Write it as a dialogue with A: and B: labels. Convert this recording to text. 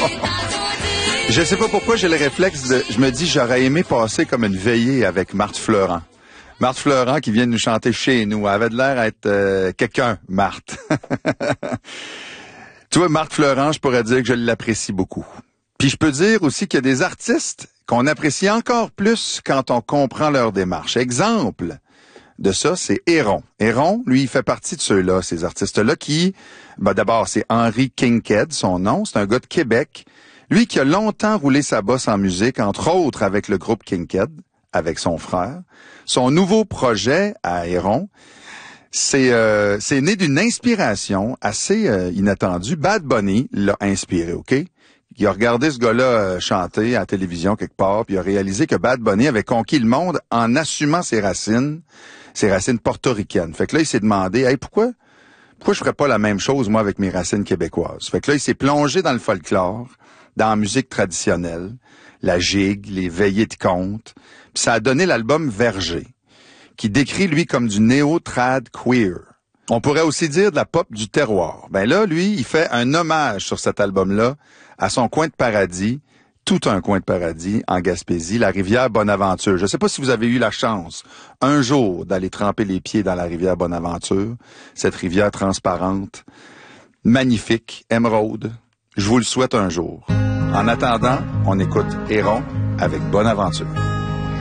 A: Je sais pas pourquoi j'ai le réflexe de... Je me dis, j'aurais aimé passer comme une veillée avec Marthe Fleurant. Marthe Fleurant qui vient nous chanter chez nous. Elle avait de l'air d'être quelqu'un, Marthe. Tu vois, Marthe Fleurant, je pourrais dire que je l'apprécie beaucoup. Puis je peux dire aussi qu'il y a des artistes qu'on apprécie encore plus quand on comprend leur démarche. Exemple de ça, c'est Héron. Héron, lui, il fait partie de ceux-là, ces artistes-là qui... d'abord, c'est Henry Kinkhead, son nom. C'est un gars de Québec. Lui qui a longtemps roulé sa bosse en musique, entre autres avec le groupe Kinkhead, avec son frère. Son nouveau projet à Héron, c'est né d'une inspiration assez inattendue. Bad Bunny l'a inspiré, OK? Il a regardé ce gars-là chanter à la télévision quelque part, puis il a réalisé que Bad Bunny avait conquis le monde en assumant ses racines portoricaines. Fait que là, il s'est demandé, hey, pourquoi je ferais pas la même chose, moi, avec mes racines québécoises? Fait que là, il s'est plongé dans le folklore, dans la musique traditionnelle, la gigue, les veillées de conte, puis ça a donné l'album Verger, qui décrit, lui, comme du néo-trad queer. On pourrait aussi dire de la pop du terroir. Ben là, lui, il fait un hommage sur cet album-là à son coin de paradis, tout un coin de paradis en Gaspésie, la rivière Bonaventure. Je ne sais pas si vous avez eu la chance un jour d'aller tremper les pieds dans la rivière Bonaventure, cette rivière transparente, magnifique, émeraude. Je vous le souhaite un jour. En attendant, on écoute Héron avec Bonaventure.